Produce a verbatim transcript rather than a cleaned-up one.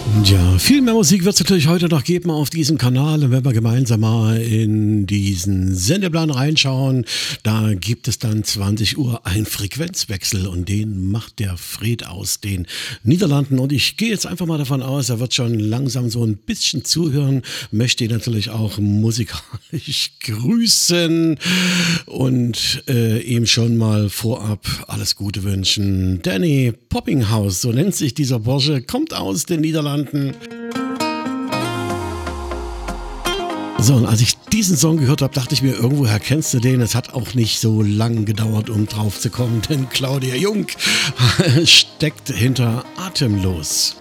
Ja, viel mehr Musik wird es natürlich heute noch geben auf diesem Kanal. Und wenn wir gemeinsam mal in diesen Sendeplan reinschauen, da gibt es dann zwanzig Uhr einen Frequenzwechsel und den macht der Fred aus den Niederlanden. Und ich gehe jetzt einfach mal davon aus, er wird schon langsam so ein bisschen zuhören, möchte ihn natürlich auch musikalisch grüßen und äh, ihm schon mal vorab alles Gute wünschen. Danny Poppinghouse, so nennt sich dieser Bursche, kommt aus den Niederlanden. So, und als ich diesen Song gehört habe, dachte ich mir, irgendwoher kennst du den. Es hat auch nicht so lang gedauert, um drauf zu kommen, denn Claudia Jung steckt hinter Atemlos.